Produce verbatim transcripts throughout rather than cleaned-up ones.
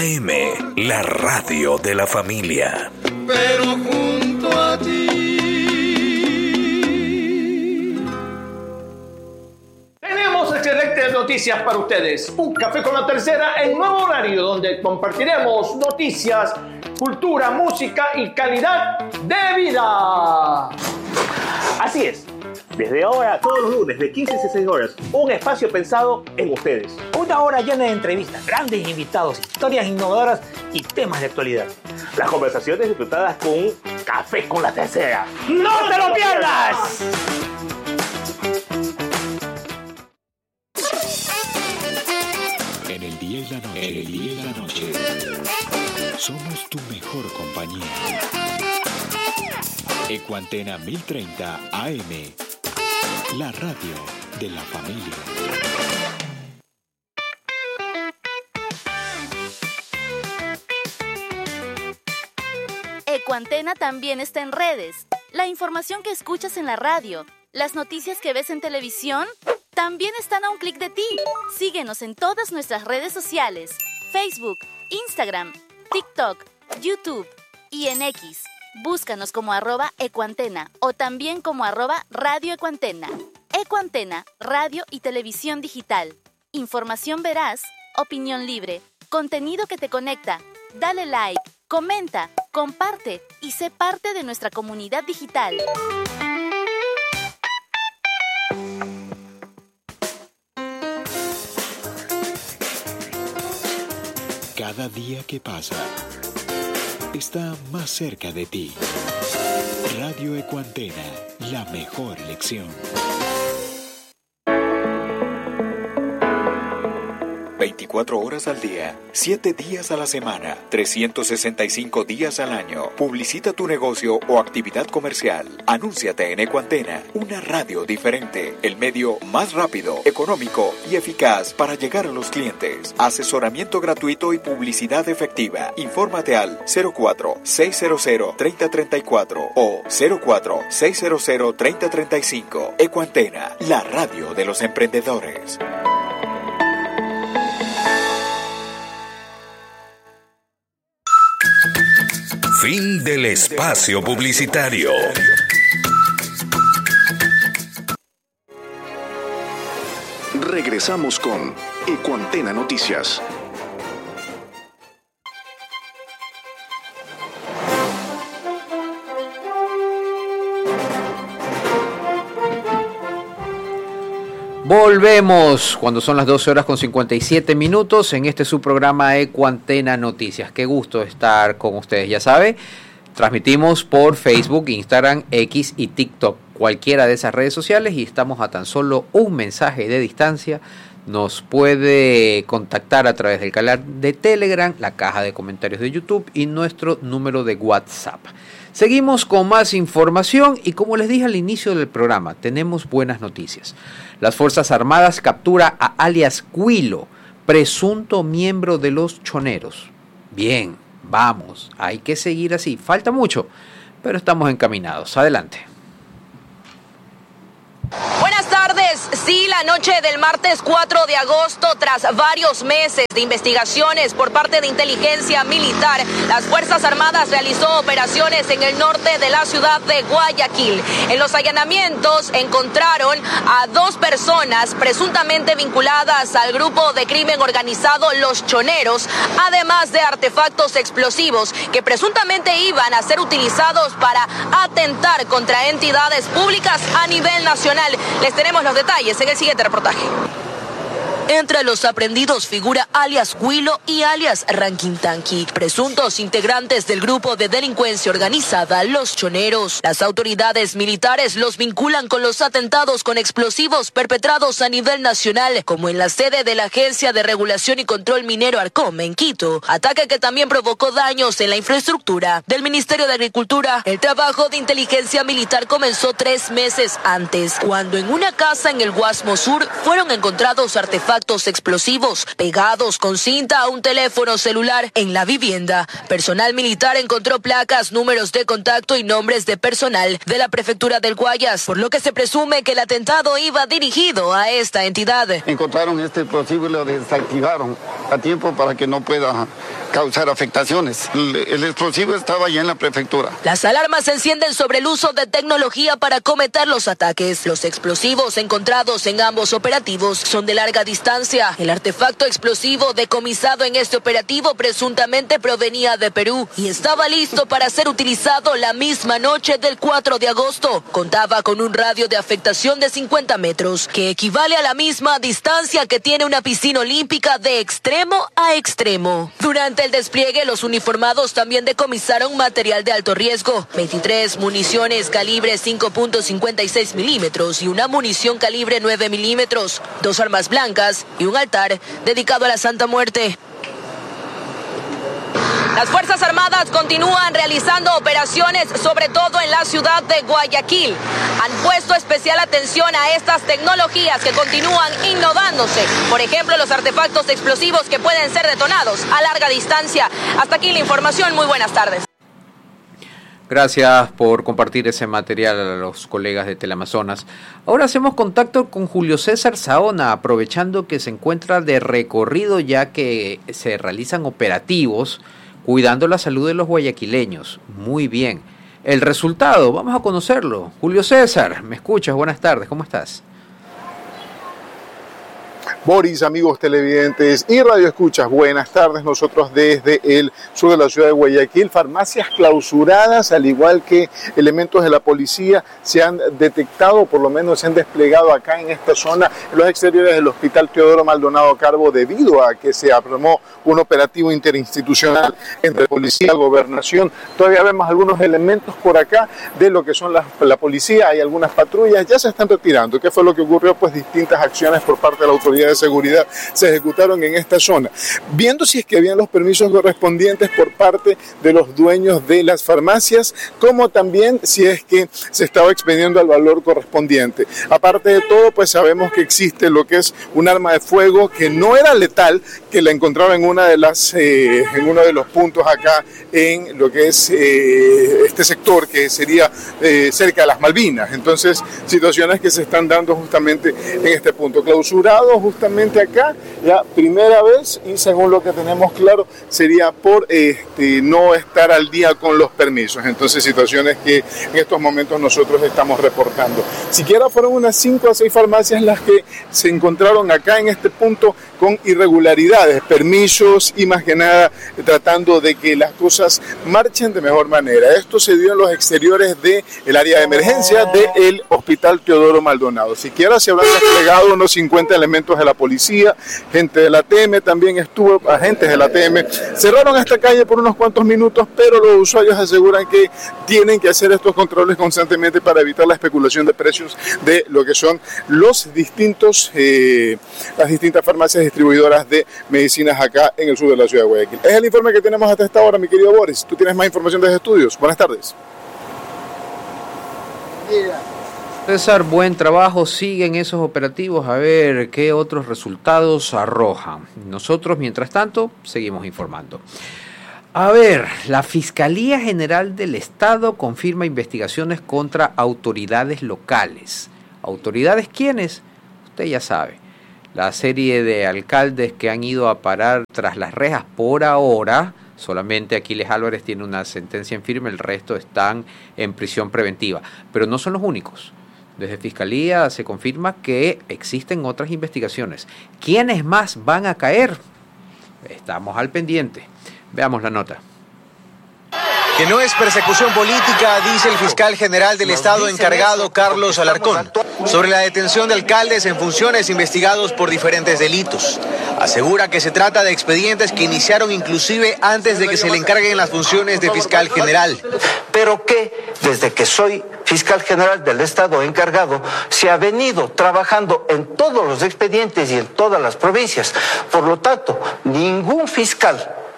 A M, la radio de la familia. Pero junto a ti. Tenemos excelentes noticias para ustedes. Un café con la tercera en nuevo horario, donde compartiremos noticias, cultura, música y calidad de vida. Así es. Desde ahora, todos los lunes de quince a dieciséis horas, un espacio pensado en ustedes. Una hora llena de entrevistas, grandes invitados, historias innovadoras y temas de actualidad. Las conversaciones disfrutadas con un café con la tercera. ¡No, ¡No te lo pierdas! En el día y la noche, en el día y la noche, somos tu mejor compañía. Ecuantena mil treinta A M, la radio de la familia. Ecuantena también está en redes. La información que escuchas en la radio, las noticias que ves en televisión, también están a un clic de ti. Síguenos en todas nuestras redes sociales: Facebook, Instagram, TikTok, YouTube y en X. Búscanos como arroba Ecuantena o también como arroba Radio Ecuantena. Ecuantena, radio y televisión digital. Información veraz, opinión libre, contenido que te conecta. Dale like, comenta, comparte y sé parte de nuestra comunidad digital. Cada día que pasa está más cerca de ti. Radio Ecuantena, la mejor elección. veinticuatro horas al día, siete días a la semana, trescientos sesenta y cinco días al año. Publicita tu negocio o actividad comercial. Anúnciate en Ecuantena, una radio diferente, el medio más rápido, económico y eficaz para llegar a los clientes. Asesoramiento gratuito y publicidad efectiva. Infórmate al cero cuatro, seis cero cero, tres cero tres cuatro o cero cuatro, seis cero cero, tres cero tres cinco. Ecuantena, la radio de los emprendedores. Fin del espacio publicitario. Regresamos con Ecuantena Noticias. Volvemos cuando son las doce horas con cincuenta y siete minutos en este su programa Ecuantena Noticias. Qué gusto estar con ustedes, ya sabe, transmitimos por Facebook, Instagram, X y TikTok, cualquiera de esas redes sociales, y estamos a tan solo un mensaje de distancia. Nos puede contactar a través del canal de Telegram, la caja de comentarios de YouTube y nuestro número de WhatsApp. Seguimos con más información y, como les dije al inicio del programa, tenemos buenas noticias. Las Fuerzas Armadas captura a alias Cuilo, presunto miembro de los choneros. Bien, vamos, hay que seguir así. Falta mucho, pero estamos encaminados. Adelante. Buenas tardes. Sí, la noche del martes cuatro de agosto, tras varios meses de investigaciones por parte de inteligencia militar, las Fuerzas Armadas realizó operaciones en el norte de la ciudad de Guayaquil. En los allanamientos encontraron a dos personas presuntamente vinculadas al grupo de crimen organizado Los Choneros, además de artefactos explosivos que presuntamente iban a ser utilizados para atentar contra entidades públicas a nivel nacional. Les tenemos los detalles en el siguiente reportaje. Entre los aprendidos figura alias Cuilo y alias Ranquintanqui, presuntos integrantes del grupo de delincuencia organizada Los Choneros. Las autoridades militares los vinculan con los atentados con explosivos perpetrados a nivel nacional, como en la sede de la Agencia de Regulación y Control Minero Arcom en Quito, ataque que también provocó daños en la infraestructura del Ministerio de Agricultura. El trabajo de inteligencia militar comenzó tres meses antes, cuando en una casa en el Guasmo Sur fueron encontrados artefactos artefactos explosivos pegados con cinta a un teléfono celular en la vivienda. Personal militar encontró placas, números de contacto y nombres de personal de la prefectura del Guayas, por lo que se presume que el atentado iba dirigido a esta entidad. Encontraron este explosivo y lo desactivaron a tiempo para que no pueda causar afectaciones. El, el explosivo estaba ya en la prefectura. Las alarmas se encienden sobre el uso de tecnología para cometer los ataques. Los explosivos encontrados en ambos operativos son de larga distancia. El artefacto explosivo decomisado en este operativo presuntamente provenía de Perú y estaba listo para ser utilizado la misma noche del cuatro de agosto. Contaba con un radio de afectación de cincuenta metros, que equivale a la misma distancia que tiene una piscina olímpica de extremo a extremo. Durante el despliegue, los uniformados también decomisaron material de alto riesgo, veintitrés municiones calibre cinco punto cincuenta y seis milímetros y una munición calibre nueve milímetros, dos armas blancas y un altar dedicado a la Santa Muerte. Las Fuerzas Armadas continúan realizando operaciones, sobre todo en la ciudad de Guayaquil. Han puesto especial atención a estas tecnologías que continúan innovándose. Por ejemplo, los artefactos explosivos que pueden ser detonados a larga distancia. Hasta aquí la información. Muy buenas tardes. Gracias por compartir ese material a los colegas de Teleamazonas. Ahora hacemos contacto con Julio César Saona, aprovechando que se encuentra de recorrido ya que se realizan operativos cuidando la salud de los guayaquileños. Muy bien. El resultado, vamos a conocerlo. Julio César, ¿me escuchas? Buenas tardes, ¿cómo estás? Boris, amigos televidentes y radioescuchas, buenas tardes. Nosotros desde el sur de la ciudad de Guayaquil, farmacias clausuradas, al igual que elementos de la policía, se han detectado, por lo menos se han desplegado acá en esta zona, en los exteriores del Hospital Teodoro Maldonado Carbo, debido a que se armó un operativo interinstitucional entre policía y gobernación. Todavía vemos algunos elementos por acá de lo que son la, la policía, hay algunas patrullas, ya se están retirando. ¿Qué fue lo que ocurrió? Pues distintas acciones por parte de la autoridad de seguridad se ejecutaron en esta zona, viendo si es que habían los permisos correspondientes por parte de los dueños de las farmacias, como también si es que se estaba expediendo el valor correspondiente. Aparte de todo, pues sabemos que existe lo que es un arma de fuego que no era letal, que la encontraba en una de las eh, en uno de los puntos acá en lo que es eh, este sector que sería eh, cerca de las Malvinas. Entonces, situaciones que se están dando justamente en este punto, clausurado justamente acá, la primera vez, y según lo que tenemos claro, sería por este, no estar al día con los permisos. Entonces, situaciones que en estos momentos nosotros estamos reportando. Siquiera fueron unas cinco a seis farmacias las que se encontraron acá en este punto con irregularidades, permisos y más que nada tratando de que las cosas marchen de mejor manera. Esto se dio en los exteriores del área de emergencia del Hospital Teodoro Maldonado. Siquiera se habrán desplegado unos cincuenta elementos de la policía, gente de la T M también estuvo, agentes de la T M. Cerraron esta calle por unos cuantos minutos, pero los usuarios aseguran que tienen que hacer estos controles constantemente para evitar la especulación de precios de lo que son los distintos, eh, las distintas farmacias distribuidoras de medicinas acá en el sur de la ciudad de Guayaquil. Es el informe que tenemos hasta esta hora, mi querido Boris. Tú tienes más información desde estudios. Buenas tardes. César, buen trabajo, siguen esos operativos, a ver qué otros resultados arrojan. Nosotros, mientras tanto, seguimos informando. A ver, la Fiscalía General del Estado confirma investigaciones contra autoridades locales. ¿Autoridades quiénes? Usted ya sabe. La serie de alcaldes que han ido a parar tras las rejas por ahora. Solamente Aquiles Álvarez tiene una sentencia en firme, el resto están en prisión preventiva. Pero no son los únicos. Desde Fiscalía se confirma que existen otras investigaciones. ¿Quiénes más van a caer? Estamos al pendiente. Veamos la nota. Que no es persecución política, dice el fiscal general del Estado encargado Carlos Alarcón, sobre la detención de alcaldes en funciones investigados por diferentes delitos. Asegura que se trata de expedientes que iniciaron inclusive antes de que se le encarguen las funciones de fiscal general. Pero que desde que soy fiscal general del Estado encargado, se ha venido trabajando en todos los expedientes y en todas las provincias. Por lo tanto, ningún fiscal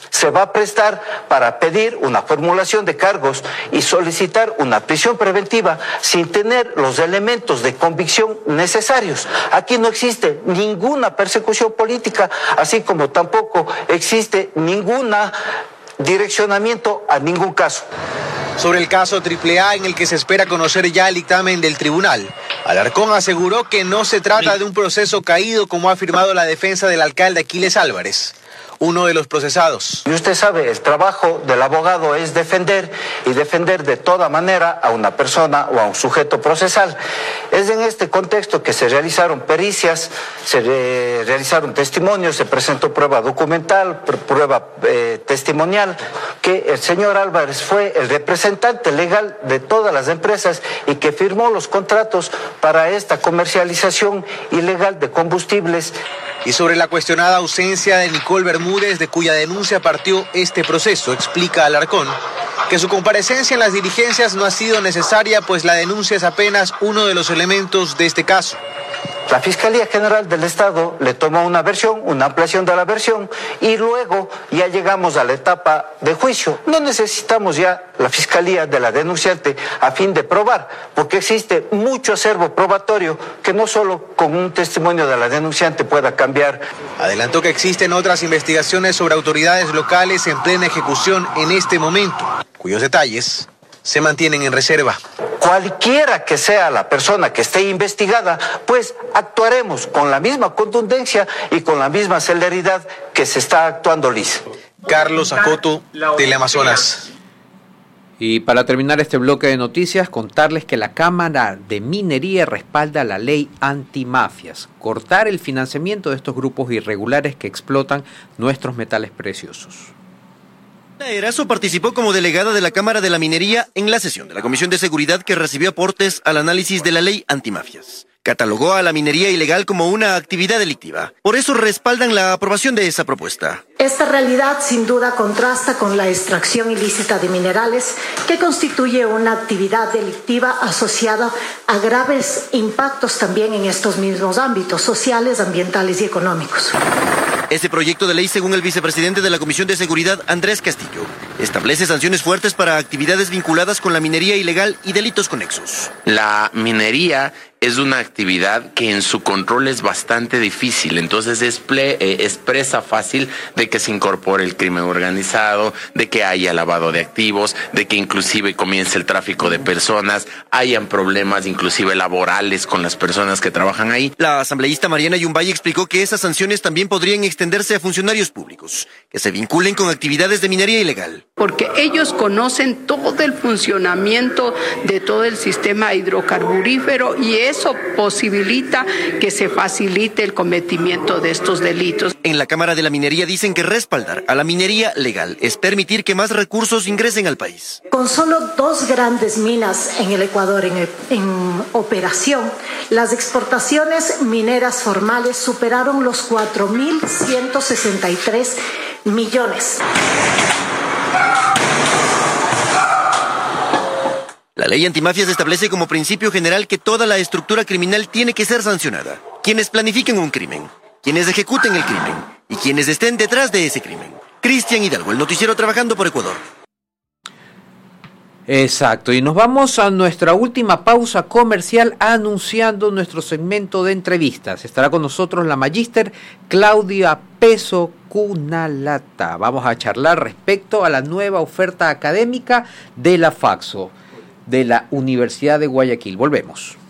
se va a prestar para pedir una formulación de cargos y solicitar una prisión preventiva sin tener los elementos de convicción necesarios. Aquí no existe ninguna persecución política, así como tampoco existe ningún direccionamiento a ningún caso. Sobre el caso Triple A, en el que se espera conocer ya el dictamen del tribunal, Alarcón aseguró que no se trata de un proceso caído, como ha afirmado la defensa del alcalde Aquiles Álvarez, uno de los procesados. Y usted sabe, el trabajo del abogado es defender, y defender de toda manera a una persona o a un sujeto procesal. Es en este contexto que se realizaron pericias, se re realizaron testimonios, se presentó prueba documental, pr prueba eh, testimonial, que el señor Álvarez fue el representante legal de todas las empresas y que firmó los contratos para esta comercialización ilegal de combustibles. Y sobre la cuestionada ausencia de Nicole Bermúdez, de cuya denuncia partió este proceso, explica Alarcón que su comparecencia en las diligencias no ha sido necesaria, pues la denuncia es apenas uno de los elementos de este caso. La Fiscalía General del Estado le tomó una versión, una ampliación de la versión, y luego ya llegamos a la etapa de juicio. No necesitamos ya la Fiscalía de la denunciante a fin de probar, porque existe mucho acervo probatorio que no solo con un testimonio de la denunciante pueda cambiar. Adelantó que existen otras investigaciones sobre autoridades locales en plena ejecución en este momento, cuyos detalles se mantienen en reserva. Cualquiera que sea la persona que esté investigada, pues actuaremos con la misma contundencia y con la misma celeridad que se está actuando, Liz. Carlos Acoto, Teleamazonas. Y para terminar este bloque de noticias, contarles que la Cámara de Minería respalda la ley antimafias, cortar el financiamiento de estos grupos irregulares que explotan nuestros metales preciosos. Erazo participó como delegada de la Cámara de la Minería en la sesión de la Comisión de Seguridad que recibió aportes al análisis de la ley antimafias. Catalogó a la minería ilegal como una actividad delictiva. Por eso respaldan la aprobación de esa propuesta. Esta realidad sin duda contrasta con la extracción ilícita de minerales, que constituye una actividad delictiva asociada a graves impactos también en estos mismos ámbitos sociales, ambientales y económicos. Este proyecto de ley, según el vicepresidente de la Comisión de Seguridad, Andrés Castillo, establece sanciones fuertes para actividades vinculadas con la minería ilegal y delitos conexos. La minería es una actividad que en su control es bastante difícil, entonces es, ple, eh, es presa fácil de que se incorpore el crimen organizado, de que haya lavado de activos, de que inclusive comience el tráfico de personas, hayan problemas inclusive laborales con las personas que trabajan ahí. La asambleísta Mariana Yumbay explicó que esas sanciones también podrían extenderse a funcionarios públicos que se vinculen con actividades de minería ilegal. Porque ellos conocen todo el funcionamiento de todo el sistema hidrocarburífero y eso posibilita que se facilite el cometimiento de estos delitos. En la Cámara de la Minería dicen que respaldar a la minería legal es permitir que más recursos ingresen al país. Con solo dos grandes minas en el Ecuador en, el, en operación, las exportaciones mineras formales superaron los cuatro mil ciento sesenta y tres millones. La ley antimafias establece como principio general que toda la estructura criminal tiene que ser sancionada. Quienes planifiquen un crimen, quienes ejecuten el crimen y quienes estén detrás de ese crimen. Cristian Hidalgo, el noticiero Trabajando por Ecuador. Exacto, y nos vamos a nuestra última pausa comercial anunciando nuestro segmento de entrevistas. Estará con nosotros la magíster Claudia Peso Cunalata. Vamos a charlar respecto a la nueva oferta académica de la FAXO, de la Universidad de Guayaquil. Volvemos.